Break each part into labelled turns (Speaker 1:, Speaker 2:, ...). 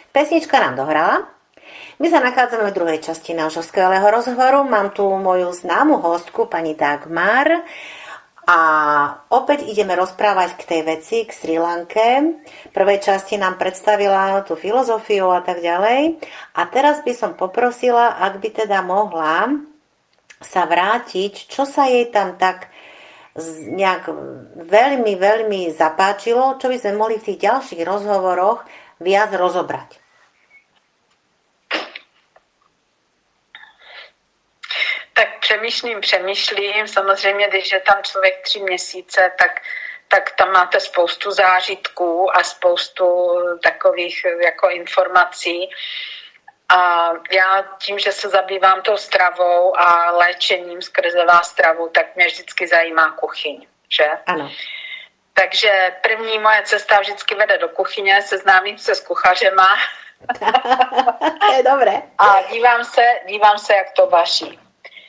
Speaker 1: Pesnička nám dohrala. My sa nachádzame v druhej časti nášho skvelého rozhovoru. Mám tu moju známu hostku, pani Dagmar. A opäť ideme rozprávať k tej veci, k Srí Lanke. V prvej časti nám predstavila tú filozofiu a tak ďalej. A teraz by som poprosila, ak by teda mohla sa vrátiť, čo sa jej tam tak nejak veľmi, veľmi zapáčilo, čo by sme mohli v tých ďalších rozhovoroch viac rozobrať.
Speaker 2: Tak přemýšlím. Samozřejmě, když je tam člověk 3 měsíce, tak tam máte spoustu zážitků a spoustu takových jako informací. A já tím, že se zabývám tou stravou a léčením skrze stravu, tak mě vždycky zajímá kuchyň, že?
Speaker 1: Ano.
Speaker 2: Takže první moje cesta vždycky vede do kuchyně, seznámím se s kuchařema.
Speaker 1: To je dobré.
Speaker 2: A dívám se, jak to vaří.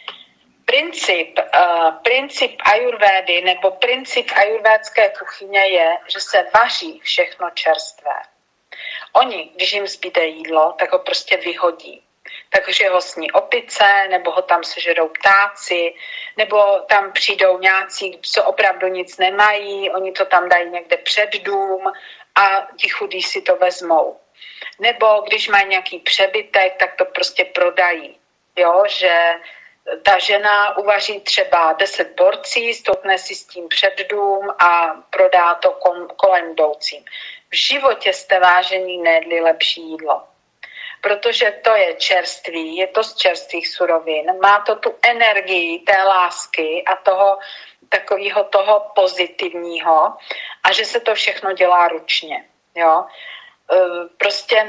Speaker 2: Princip ajurvédy nebo princip ajurvédské kuchyně je, že se vaří všechno čerstvé. Oni, když jim zbyde jídlo, tak ho prostě vyhodí. Takže ho sní opice, nebo ho tam sežerou ptáci, nebo tam přijdou nějací, co opravdu nic nemají, oni to tam dají někde před dům a ti chudí si to vezmou. Nebo když mají nějaký přebytek, tak to prostě prodají. Jo, že ta žena uvaří třeba 10 porcí, stoupne si s tím před dům a prodá to kolem jdoucím. V životě jste, vážení, nejedli lepší jídlo. Protože to je čerstvý, je to z čerstvých surovin, má to tu energii té lásky a takového toho pozitivního a že se to všechno dělá ručně. Jo? Prostě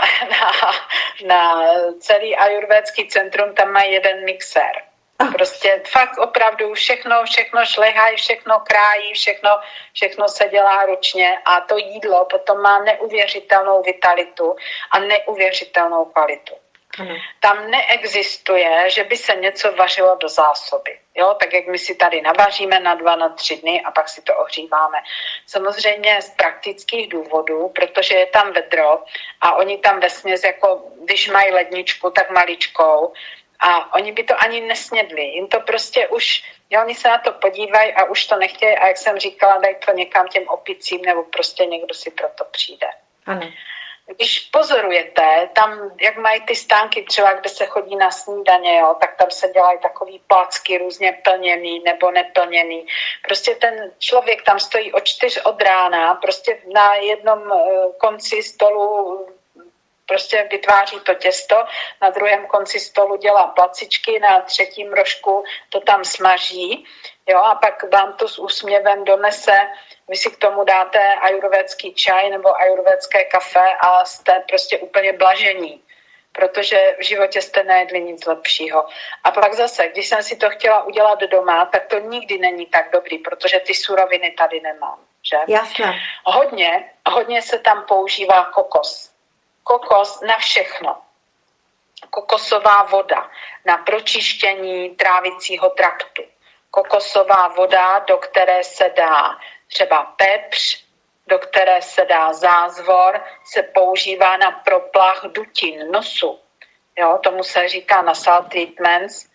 Speaker 2: na celý ajurvédský centrum tam mají jeden mixér. Prostě fakt opravdu všechno šlehají, všechno krájí, všechno se dělá ručně a to jídlo potom má neuvěřitelnou vitalitu a neuvěřitelnou kvalitu. Tam neexistuje, že by se něco vařilo do zásoby. Jo? Tak jak my si tady navaříme na 2, na 3 dny a pak si to ohříváme. Samozřejmě z praktických důvodů, protože je tam vedro a oni tam vesměs, jako když mají ledničku, tak maličkou a oni by to ani nesnědli. Jim to prostě už, jo, oni se na to podívají a už to nechtějí a jak jsem říkala, dají to někam těm opicím nebo prostě někdo si proto přijde.
Speaker 1: Ano.
Speaker 2: Když pozorujete, tam, jak mají ty stánky třeba, kde se chodí na snídaně, jo, tak tam se dělají takový placky různě plněný nebo neplněný. Prostě ten člověk tam stojí od 4 od rána, prostě na jednom konci stolu prostě vytváří to těsto, na druhém konci stolu dělá placičky, na 3. rožku to tam smaží, jo, a pak vám to s úsměvem donese, vy si k tomu dáte ajurvédský čaj nebo ajurvédské kafe a jste prostě úplně blažení, protože v životě jste nejedli nic lepšího. A pak zase, když jsem si to chtěla udělat doma, tak to nikdy není tak dobrý, protože ty suroviny tady nemám, že?
Speaker 1: Jasné.
Speaker 2: Hodně se tam používá kokos. Kokos na všechno. Kokosová voda na pročištění trávicího traktu. Kokosová voda, do které se dá třeba pepř, do které se dá zázvor, se používá na proplach dutin, nosu. Jo, tomu se říká nasal treatments.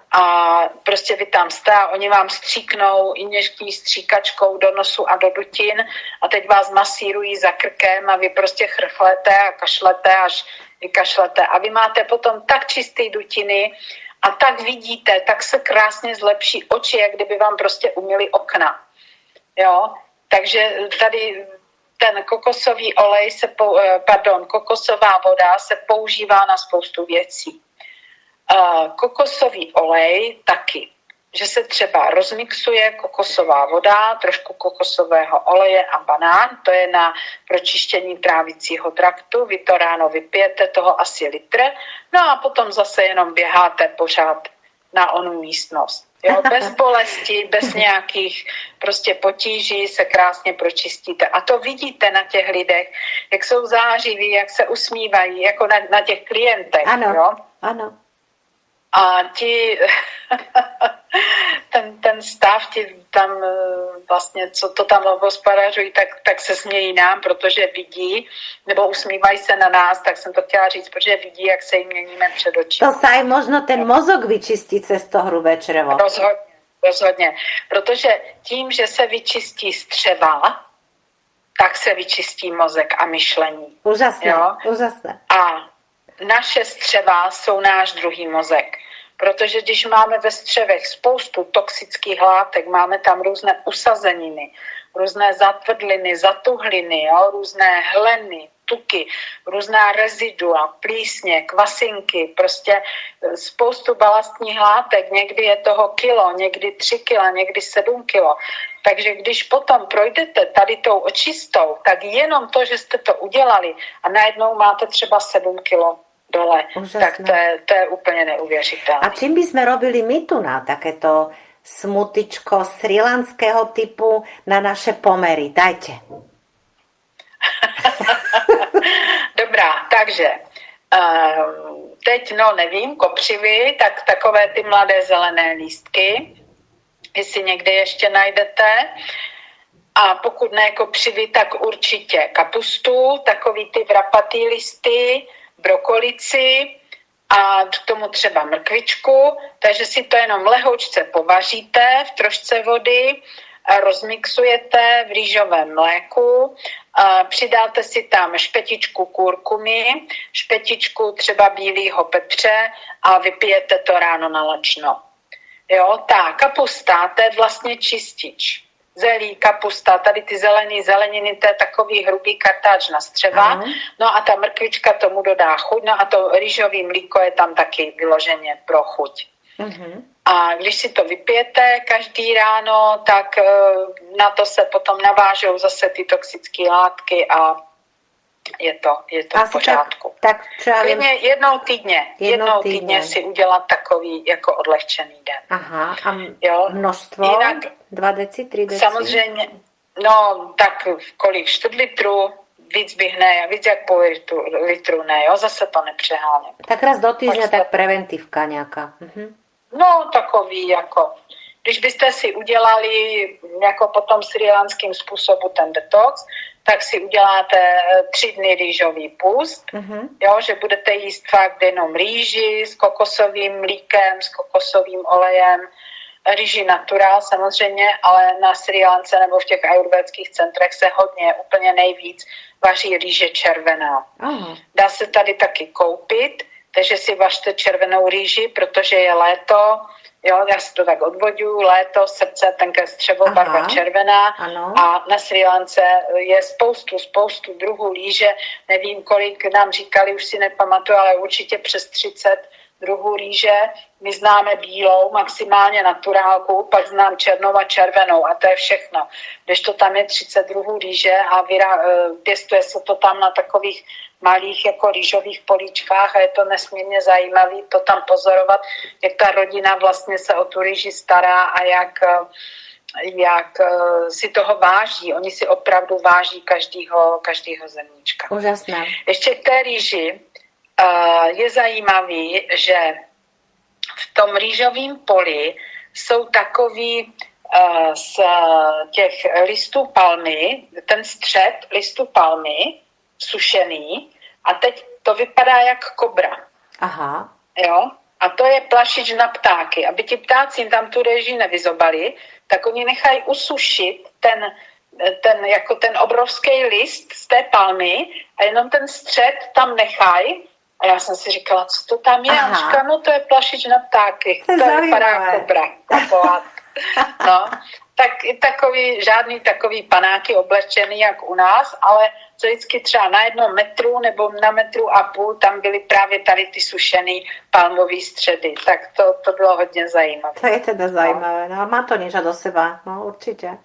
Speaker 2: A prostě vy tam jste a oni vám stříknou injektí stříkačkou do nosu a do dutin a teď vás masírují za krkem a vy prostě chrchlete a kašlete, až vykašlete. A vy máte potom tak čisté dutiny a tak vidíte, tak se krásně zlepší oči, jak kdyby vám prostě umyli okna. Jo? Takže tady ten kokosová voda se používá na spoustu věcí. Kokosový olej taky, že se třeba rozmixuje kokosová voda, trošku kokosového oleje a banán, to je na pročištění trávicího traktu, vy to ráno vypijete, toho asi litr, no a potom zase jenom běháte pořád na onu místnost. Jo, bez bolesti, bez nějakých prostě potíží se krásně pročistíte. A to vidíte na těch lidech, jak jsou zářiví, jak se usmívají, jako na těch klientech.
Speaker 1: Ano,
Speaker 2: jo?
Speaker 1: ano.
Speaker 2: A ti, ten stav, ti tam vlastně, co to tam obhospodařují, tak se smějí nám, protože vidí, nebo usmívají se na nás, tak jsem to chtěla říct, protože vidí, jak se jim měníme před očima.
Speaker 1: To sa aj možno ten mozog vyčistí cez to hrubé črevo.
Speaker 2: Rozhodně. Protože tím, že se vyčistí střeva, tak se vyčistí mozek a myšlení.
Speaker 1: Úžasné,
Speaker 2: jo?
Speaker 1: úžasné.
Speaker 2: A naše střeva jsou náš druhý mozek. Protože když máme ve střevech spoustu toxických látek, máme tam různé usazeniny, různé zatvrdliny, zatuhliny, jo? Různé hleny, tuky, různá rezidua, plísně, kvasinky, prostě spoustu balastních látek, někdy je toho kilo, někdy 3 kila, někdy 7 kilo. Takže když potom projdete tady tou očistou, tak jenom to, že jste to udělali a najednou máte třeba 7 kilo dole,
Speaker 1: Úžasné.
Speaker 2: tak to je úplně neuvěřitelné.
Speaker 1: A čím by sme robili my tu na takéto smutičko srilanského typu na naše pomery? Dajte.
Speaker 2: Dobrá, takže teď, no nevím, kopřivy, tak takové ty mladé zelené lístky, jestli někde ještě najdete. A pokud ne kopřivy, tak určitě kapustu, takový ty vrapatý listy, brokolici a k tomu třeba mrkvičku. Takže si to jenom lehoučce povaříte v trošce vody, rozmixujete v rýžovém mléku, přidáte si tam špetičku kurkumy, špetičku třeba bílého pepře a vypijete to ráno na lačno. Jo, ta kapusta, to je vlastně čistič. Zelí, kapusta, tady ty zeleniny, to je takový hrubý kartáč na střeva.
Speaker 1: Aha.
Speaker 2: No a ta mrkvička tomu dodá chuť, no a to rýžový mlíko je tam taky vyloženě pro chuť.
Speaker 1: Uh-huh.
Speaker 2: A když si to vypijete každý ráno, tak na to se potom navážou zase ty toxické látky a je to v pořádku.
Speaker 1: Tak čo ja viem.
Speaker 2: Klidně jednou týdně si udělat takový jako odlehčený den.
Speaker 1: Aha, a
Speaker 2: Jo.
Speaker 1: množstvo?
Speaker 2: Jinak,
Speaker 1: 2 deci, 3 deci?
Speaker 2: samozřejmě, no tak kolik, 4 litrů, víc bych ne, víc jak půl litru ne, jo, zase to nepřeháním.
Speaker 1: Tak raz do týždňa, tak preventívka nejaká. Uh-huh.
Speaker 2: No, takový jako, když byste si udělali jako po tom srilanském způsobu ten detox, tak si uděláte 3 dny rýžový půst, jo, že budete jíst fakt jenom rýži s kokosovým mlíkem, s kokosovým olejem, rýži naturál samozřejmě, ale na Srí Lance nebo v těch ajurvédských centrech se hodně, úplně nejvíc vaří rýže červená.
Speaker 1: Aha.
Speaker 2: Dá se tady taky koupit, takže si vařte červenou rýži, protože je léto, jo, já si to tak odvoďuju, léto, srdce, tenké střevo, barva červená.
Speaker 1: Ano.
Speaker 2: A na Srí Lance je spoustu druhů rýže, nevím kolik nám říkali, už si nepamatuju, ale určitě přes 30 druhů rýže. My známe bílou, maximálně naturálku, pak znám černou a červenou a to je všechno. Když to tam je 30 druhů rýže a pěstuje se to tam na takových malých jako rýžových políčkách a je to nesmírně zajímavé to tam pozorovat, jak ta rodina vlastně se o tu rýži stará a jak si toho váží. Oni si opravdu váží každýho zemníčka.
Speaker 1: Úžasné.
Speaker 2: Ještě k té rýži je zajímavý, že v tom rýžovém poli jsou takový z těch listů palmy, ten střed listů palmy, sušený, a teď to vypadá jak kobra.
Speaker 1: Aha.
Speaker 2: Jo? A to je plašič na ptáky. Aby ti ptáci jim tam tu rýži nevyzobali, tak oni nechají usušit ten obrovský list z té palmy a jenom ten střed tam nechají. A já jsem si říkala, co to tam je? A říkala, no to je plašič na ptáky. To vypadá kobra. No, tak i žádný takový panáky oblečený jak u nás, ale co vždycky třeba na 1 metru nebo na 1,5 metru, tam byly právě tady ty sušený palmový středy. Tak to bylo hodně zajímavé.
Speaker 1: To je teda zajímavé, no má to niečo do seba, no určite.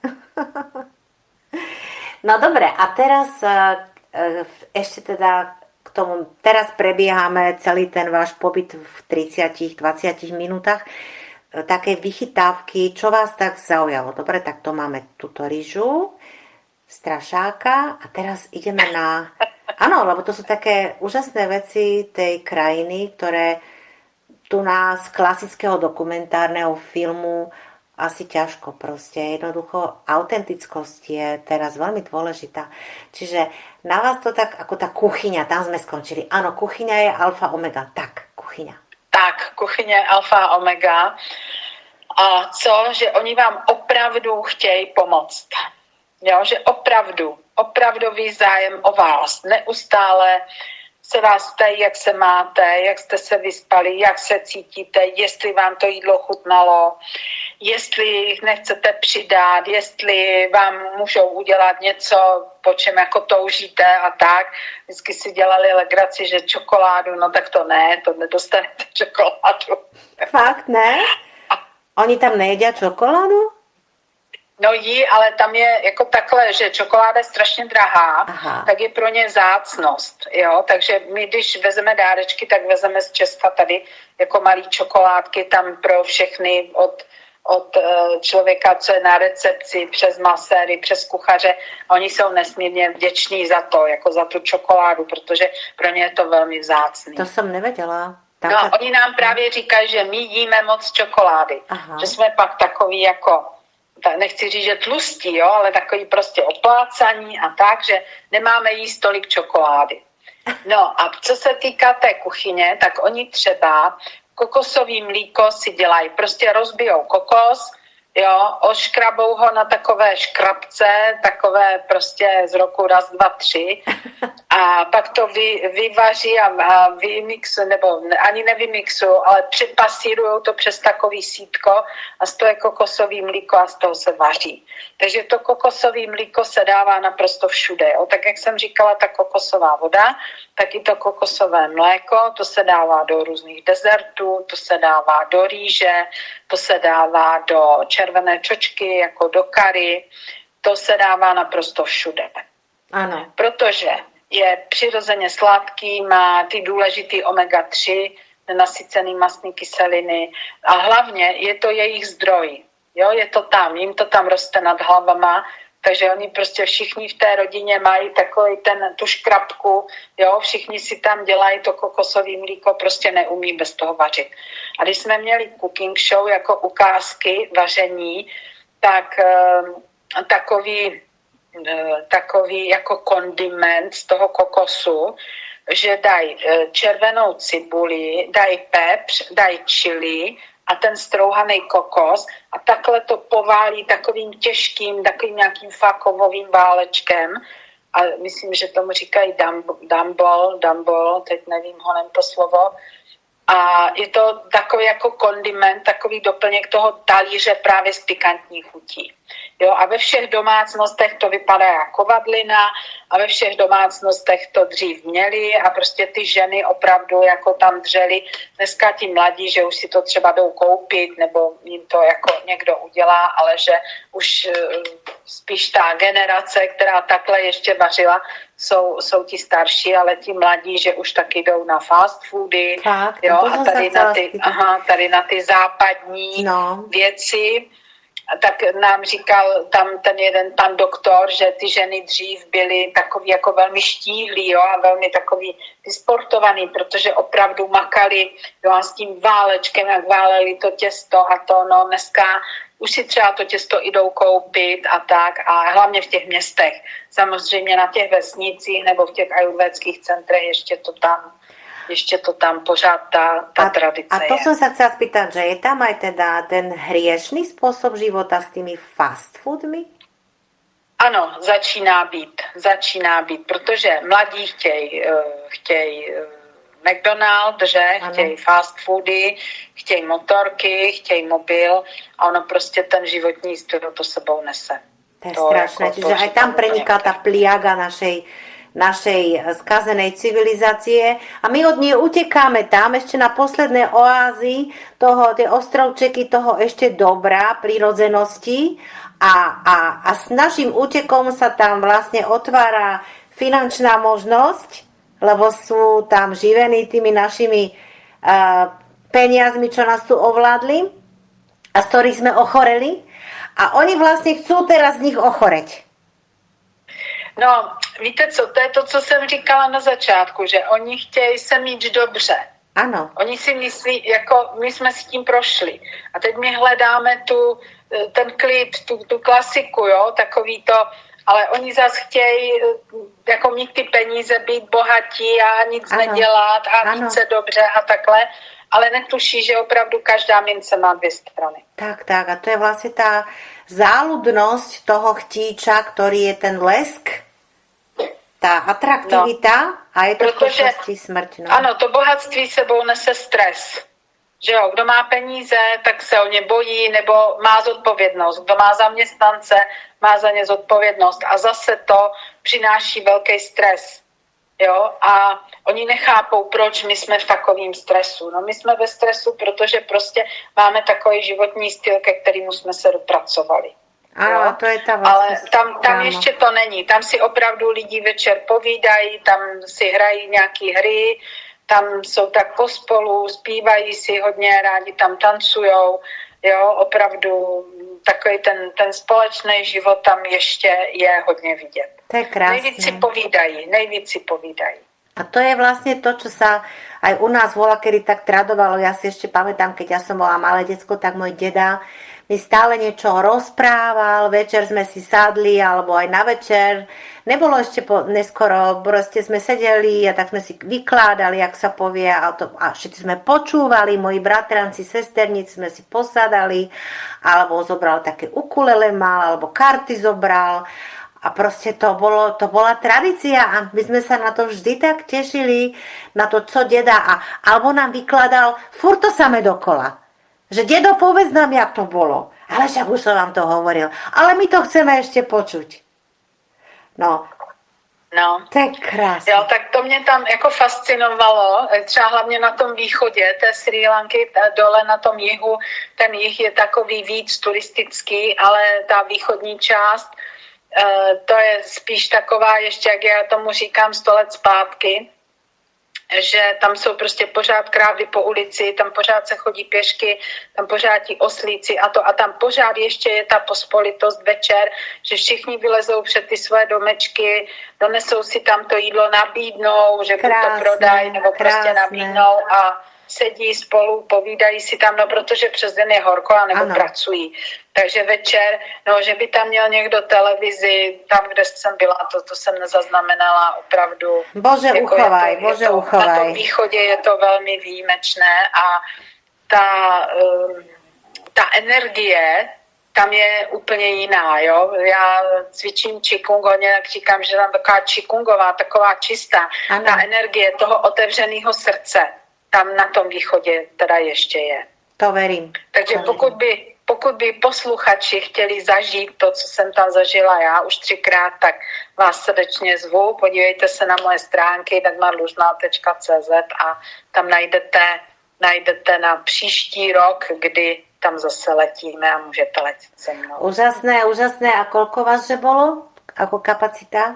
Speaker 1: No dobre, a teraz ešte teda k tomu, teraz prebiehame celý ten váš pobyt v 30-20 minútach, také vychytávky, čo vás tak zaujalo. Dobre, tak to máme túto rýžu, strašáka a teraz ideme na... Áno, lebo to sú také úžasné veci tej krajiny, ktoré tu nás klasického dokumentárneho filmu asi ťažko proste. Jednoducho autentickosť je teraz veľmi dôležitá. Čiže na vás to tak ako tá kuchyňa, tam sme skončili. Áno, kuchyňa je alfa omega. Tak, kuchyňa.
Speaker 2: Tak, kuchyně alfa a omega. A co? Že oni vám opravdu chtějí pomoct. Jo, že opravdový zájem o vás. Neustále se vás ptají, jak se máte, jak jste se vyspali, jak se cítíte, jestli vám to jídlo chutnalo, jestli nechcete přidat, jestli vám můžou udělat něco, po čem jako toužíte a tak. Vždycky si dělali legraci, že čokoládu, no tak to nedostanete čokoládu.
Speaker 1: Fakt, ne? Oni tam nejedia čokoládu?
Speaker 2: No jí, ale tam je jako takhle, že čokoláda je strašně drahá,
Speaker 1: Aha.
Speaker 2: tak je pro ně vzácnost, jo, takže my, když vezeme dárečky, tak vezeme z Česka tady jako malý čokoládky tam pro všechny od člověka, co je na recepci, přes maséry, přes kuchaře. A oni jsou nesmírně vděční za to, jako za tu čokoládu, protože pro ně je to velmi vzácný.
Speaker 1: To jsem nevěděla.
Speaker 2: No a oni nám právě říkají, že my jíme moc čokolády,
Speaker 1: Aha.
Speaker 2: že jsme pak takový jako, nechci říct, že tlustí, jo, ale takový prostě oplácaní a tak, že nemáme jíst tolik čokolády. No a co se týká té kuchyně, tak oni třeba kokosový mlíko si dělají, prostě rozbijou kokos, jo, oškrabou ho na takové škrabce, takové prostě z roku 1, 2, 3 a pak to vyvaří a vymixují, nebo ani nevymixují, ale přepasírujou to přes takový sítko a z toho je kokosový mlíko a z toho se vaří. Takže to kokosové mlíko se dává naprosto všude. Jo. Tak jak jsem říkala, ta kokosová voda, tak i to kokosové mléko, to se dává do různých dezertů, to se dává do rýže, to se dává do červené čočky, jako do kary, to se dává naprosto všude.
Speaker 1: Ano.
Speaker 2: Protože je přirozeně sladký, má ty důležitý omega-3, nenasycený mastné kyseliny a hlavně je to jejich zdroj. Jo, je to tam, jim to tam roste nad hlavama, takže oni prostě všichni v té rodině mají takový tu škrabku, jo, všichni si tam dělají to kokosové mlíko, prostě neumí bez toho vařit. A když jsme měli cooking show jako ukázky vaření, tak takový jako kondiment z toho kokosu, že dají červenou cibuli, dají pepř, dají chili a ten strouhaný kokos a takhle to poválí takovým těžkým, takovým nějakým fakovovým válečkem a myslím, že tomu říkají dumbol, teď nevím honem to slovo. A je to takový jako kondiment, takový doplněk toho talíře právě z pikantní chutí. Jo, a ve všech domácnostech to vypadá jako vadlina a ve všech domácnostech to dřív měli a prostě ty ženy opravdu jako tam dřeli. Dneska ti mladí, že už si to třeba jdou koupit nebo jim to jako někdo udělá, ale že už spíš ta generace, která takhle ještě vařila, jsou ti starší, ale ti mladí, že už taky jdou na fast foody,
Speaker 1: tak,
Speaker 2: jo, a tady na ty západní věci. Tak nám říkal tam ten jeden pan doktor, že ty ženy dřív byly takový jako velmi štíhlí, jo, a velmi takový vysportovaný, protože opravdu makali, jo, a s tím válečkem, jak váleli to těsto a to, no dneska už si třeba to těsto jdou koupit a tak a hlavně v těch městech. Samozřejmě na těch vesnicích nebo v těch ajurvédských centrech ještě to tam pořád ta tradice
Speaker 1: je. A to
Speaker 2: je.
Speaker 1: som sa chcela spýtať, že je tam aj teda ten hriešný spôsob života s tými fast foodmi?
Speaker 2: Ano, začíná být, protože mladí chtějí McDonald's, že? Chtějí fast foody, chtějí motorky, chtějí mobil a ono prostě ten životní styl to sebou nese.
Speaker 1: To je strašné,
Speaker 2: jako
Speaker 1: čiže aj tam preniká tá pliaga našej skazenej civilizácie a my od nej utekáme tam ešte na posledné oázy tie ostrovčeky toho ešte dobra, prírodzenosti a s našim útekom sa tam vlastne otvára finančná možnosť, lebo sú tam živení tými našimi peniazmi, čo nás tu ovládli a z ktorých sme ochoreli a oni vlastne chcú teraz z nich ochoreť.
Speaker 2: No, víte co, to je to, co jsem říkala na začátku, že oni chtějí se mít dobře,
Speaker 1: Ano.
Speaker 2: Oni si myslí, jako my jsme s tím prošli. A teď my hledáme ten klid, tu klasiku, jo, takový to, ale oni zase chtějí jako mít ty peníze, být bohatí a nic nedělat a mít se dobře a takhle, ale netuší, že opravdu každá mince má dvě strany.
Speaker 1: Tak, a to je vlastne tá záľudnosť toho chtíča, ktorý je ten lesk, tá atraktivita a je to v skutočnosti smrť. No.
Speaker 2: Ano, to bohatství sebou nese stres. Že jo, kdo má peníze, tak se o ně bojí nebo má zodpovědnost. Kdo má zaměstnance, má za ně zodpovědnost. A zase to přináší velký stres. Jo? A oni nechápou, proč my jsme v takovém stresu. No my jsme ve stresu, protože prostě máme takový životní styl, ke kterému jsme se dopracovali.
Speaker 1: Ano, to je ta vlastně.
Speaker 2: Ale tam ještě to není. Tam si opravdu lidi večer povídají, tam si hrají nějaký hry, tam jsou tak pospolu, zpívají si hodně, rádi tam tancujou, jo, opravdu takový ten společný život tam ještě je hodně vidět.
Speaker 1: To je krásne.
Speaker 2: Nejvíc si povídají.
Speaker 1: A to je vlastne to, čo sa aj u nás volá, kedy tak tradovalo. Ja si ešte pamätám, keď ja som bola malé decko, tak môj deda mi stále niečo rozprával, večer sme si sadli, alebo aj na večer. Nebolo ešte neskoro, proste sme sedeli a tak sme si vykládali, jak sa povie, a všetci sme počúvali, moji bratranci, sesterníci sme si posadali, alebo zobral také ukulele mal, alebo karty zobral. A proste to bola tradícia a my sme sa na to vždy tak tešili, na to, co deda alebo nám vykladal furt to samé dokola. Že dedo, povedz nám, jak to bolo. Ale však už som vám to hovoril. Ale my to chceme ešte počuť. No. To je krásné.
Speaker 2: Jo, tak to mě tam jako fascinovalo, třeba hlavně na tom východě té Srí Lanky, dole na tom jihu, ten jih je takový víc turistický, ale ta východní část, to je spíš taková, ještě jak já tomu říkám 100 let zpátky, že tam jsou prostě pořád krávy po ulici, tam pořád se chodí pěšky, tam pořád ti oslíci a tam pořád ještě je ta pospolitost večer, že všichni vylezou před ty svoje domečky, donesou si tam to jídlo, nabídnou, že buď to prodají nebo prostě nabídnou a sedí spolu, povídají si tam, no protože přes den je horko a nebo pracují. Takže večer, no, že by tam měl někdo televizi, tam, kde jsem byla, to jsem nezaznamenala opravdu.
Speaker 1: Bože, jako uchovaj, Bože, uchovaj.
Speaker 2: Na tom východě je to velmi výjimečné a ta energie tam je úplně jiná, jo. Já cvičím Qigong, tak říkám, že tam taková Qigongová, taková čistá. Ano. Ta energie toho otevřeného srdce tam na tom východě teda ještě je.
Speaker 1: To verím.
Speaker 2: Takže pokud by posluchači chtěli zažít to, co jsem tam zažila já už 3krát, tak vás srdečně zvu. Podívejte se na moje stránky dagmarlužná.cz a tam najdete na příští rok, kdy tam zase letíme a můžete letět se mnou.
Speaker 1: Úžasné. A koľko vás že bolo? Ako kapacita?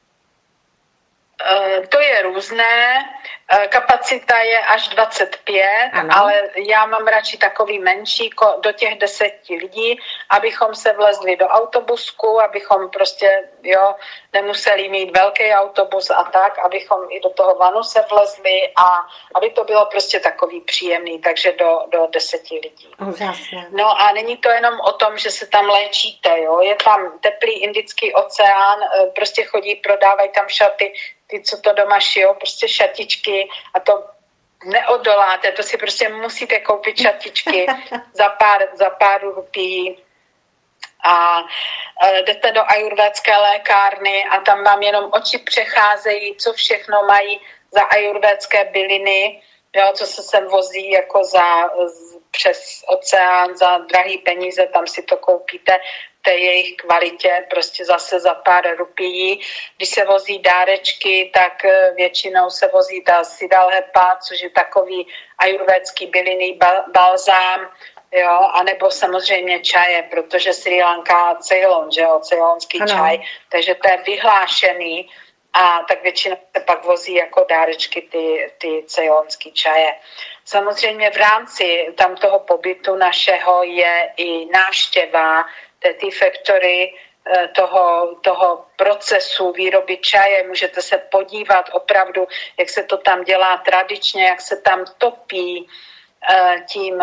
Speaker 2: To je různé, kapacita je až 25, ale já mám radši takový menší, do těch 10 lidí, abychom se vlezli do autobusku, abychom prostě nemuseli mít velký autobus a tak, abychom i do toho vanu se vlezli a aby to bylo prostě takový příjemný, takže do 10 lidí.
Speaker 1: Úžasné.
Speaker 2: No a není to jenom o tom, že se tam léčíte, jo? Je tam teplý Indický oceán, prostě chodí, prodávají tam šaty, ty, co to doma šijou, prostě šatičky a to neodoláte, to si prostě musíte koupit šatičky za pár rupií a jdete do ajurvédské lékárny a tam vám jenom oči přecházejí, co všechno mají za ajurvédské byliny, jo, co se sem vozí jako přes oceán za drahý peníze, tam si to koupíte té jejich kvalitě, prostě zase za pár rupií. Když se vozí dárečky, tak většinou se vozí ta Siddhalhepa, což je takový ajurvédský bylinný balzám, jo, anebo samozřejmě čaje, protože Srí Lanka, Ceylon, že jo, ceylonský čaj, takže to je vyhlášený a tak většinou se pak vozí jako dárečky ty ceylonský čaje. Samozřejmě v rámci tam toho pobytu našeho je i návštěva té Tea Factory toho procesu výroby čaje. Můžete se podívat opravdu, jak se to tam dělá tradičně, jak se tam topí tím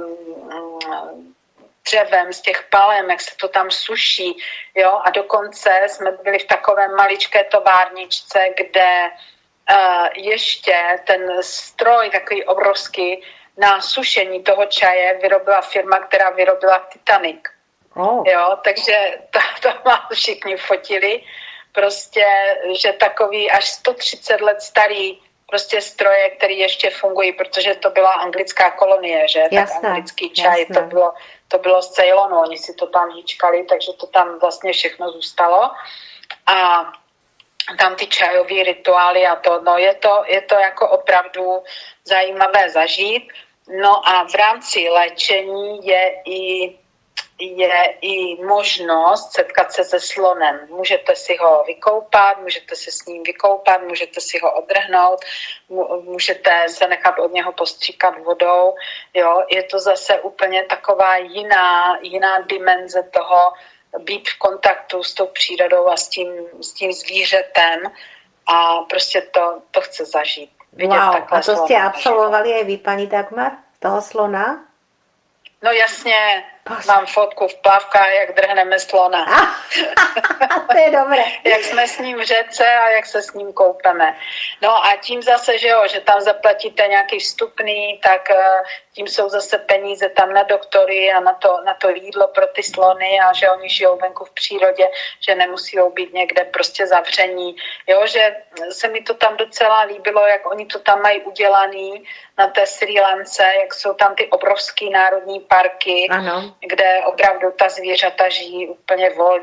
Speaker 2: dřevem z těch palem, jak se to tam suší. Jo? A dokonce jsme byli v takové maličké továrničce, kde ještě ten stroj takový obrovský na sušení toho čaje vyrobila firma, která vyrobila Titanic.
Speaker 1: Oh.
Speaker 2: Jo, takže to má všichni fotili. Prostě, že takový až 130 let starý prostě stroje, které ještě fungují, protože to byla anglická kolonie, že?
Speaker 1: Jasné,
Speaker 2: tak anglický čaj,
Speaker 1: jasné.
Speaker 2: to bylo z Ceylonu, oni si to tam hýčkali, takže to tam vlastně všechno zůstalo. A tam ty čajové rituály a to, no je to jako opravdu zajímavé zažít. No a v rámci léčení je i možnost setkat se se slonem. Můžete si ho vykoupat, můžete se s ním vykoupat, můžete si ho odrhnout, můžete se nechat od něho postříkat vodou. Jo? Je to zase úplně taková jiná dimenze toho být v kontaktu s tou přírodou a s tím zvířetem a prostě to chce zažít.
Speaker 1: Wow, a to ste absolvovali aj vy, pani Dagmar, toho slona?
Speaker 2: No jasně, mám fotku v plavkách, jak drhneme slona.
Speaker 1: To je dobré.
Speaker 2: Jak jsme s ním v řece a jak se s ním koupeme. No a tím zase, že tam zaplatíte nějaký vstupný, tak tím jsou zase peníze tam na doktory a na to jídlo pro ty slony a že oni žijou venku v přírodě, že nemusí být někde prostě zavření. Jo, že se mi to tam docela líbilo, jak oni to tam mají udělaný na té Srí Lance, jak jsou tam ty obrovský národní parky,
Speaker 1: ano,
Speaker 2: kde opravdu ta zvířata žijí úplně volně.